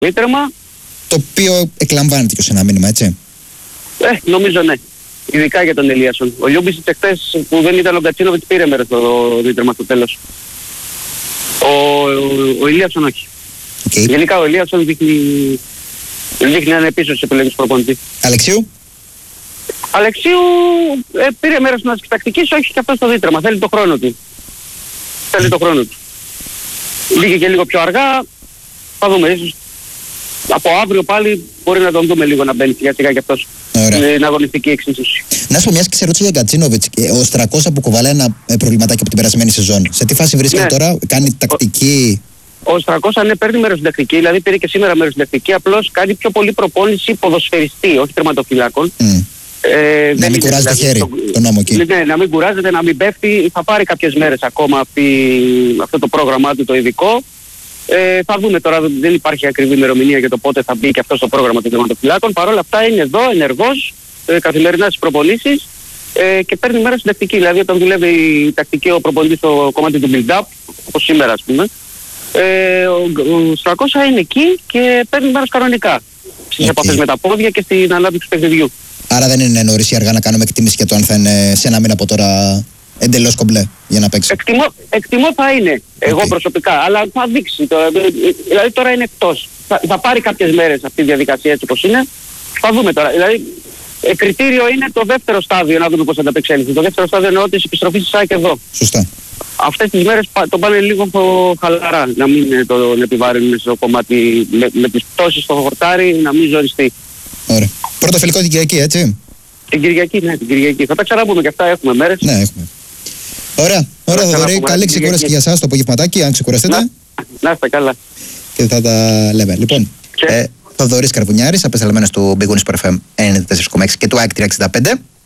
Βίτρεμα. Το οποίο εκλαμβάνεται και ως ένα μήνυμα, έτσι. Νομίζω ναι. Ειδικά για τον Ελίασον. Ο Λιούμπισιτς εχθές που δεν ήταν ο Γκατσίνοβιτς πήρε μέρος στο Βίτρεμα στο τέλος. Ο Ελίασον όχι. Okay. Γενικά ο Ελίασον δείχνει να είναι πίσω στις επιλογές του προπονητή. Αλεξίου πήρε μέρος στην άσκηση τακτικής, όχι και αυτό στο Βίτρεμα. Θέλει το χρόνο του. Βγήκε και λίγο πιο αργά. Θα δούμε, ίσως από αύριο πάλι μπορεί να τον δούμε λίγο να μπαίνει σιγά σιγά και αυτός στην αγωνιστική εξίσωση. Να σου πω, μιας και σε ρώτησα για Γκατσίνοβιτς, ο Στρακόσα που κουβαλάει ένα προβληματάκι από την περασμένη σεζόν. Σε τι φάση βρίσκεται τώρα, κάνει τακτική? Ο Στρακόσα ναι, παίρνει μέρος στην τακτική, δηλαδή πήρε και σήμερα μέρος στην τακτική, απλώς κάνει πιο πολύ προπόνηση ποδοσφαιριστή, όχι τερματοφυλάκων. Να μην κουράζει το χέρι, τον νόμο εκεί. Ναι, να μην κουράζεται, να μην πέφτει. Θα πάρει κάποιες μέρες ακόμα αυτό το πρόγραμμά του το ειδικό. Θα δούμε τώρα, δεν υπάρχει ακριβή ημερομηνία για το πότε θα μπει και αυτό στο πρόγραμμα των τερματοφυλάκων. Παρ' όλα αυτά είναι εδώ, ενεργός, καθημερινά στις προπονήσεις και παίρνει μέρος στην τακτική. Δηλαδή όταν δουλεύει η τακτική ο προπονητής στο κομμάτι του build-up, όπως σήμερα ας πούμε, ο Στρακόσα είναι εκεί και παίρνει μέρος κανονικά στις επαφές με τα πόδια και στην ανάπτυξη του παιχνιδιού. Άρα δεν είναι νωρίς η αργά να κάνουμε εκτίμηση για το αν θα είναι σε ένα μήνα από τώρα εντελώς κομπλέ για να παίξει? Εκτιμώ θα είναι, εγώ προσωπικά, αλλά θα δείξει τώρα. Δηλαδή τώρα είναι εκτός. Θα πάρει κάποιες μέρες αυτή η διαδικασία έτσι όπως είναι. Θα δούμε τώρα. Δηλαδή κριτήριο είναι το δεύτερο στάδιο, να δούμε πώς θα ανταπεξέλθει. Το δεύτερο στάδιο εννοώ της επιστροφής της ΑΕΚ εδώ. Σωστά. Αυτές τις μέρες τον πάνε λίγο χαλαρά, να μην τον επιβάρυνουν στο κομμάτι με τις πτώσεις στο χορτάρι, να μην ζοριστεί. Ωραία. Πρώτο φιλικό την Κυριακή, έτσι? Την Κυριακή, ναι, την Κυριακή. Θα τα ξαναπούμε και αυτά, έχουμε μέρες. Ναι, έχουμε. Ωραία, Θοδωρή, καλή ξεκούραση για εσάς το απογευματάκι, αν ξεκουραστείτε. Να είστε καλά. Και θα τα λέμε. Λοιπόν, Θοδωρής Καρβουνιάρης, απεσταλμένος του Big Win Sport FM 94,6 και του ΑΕΚ 365.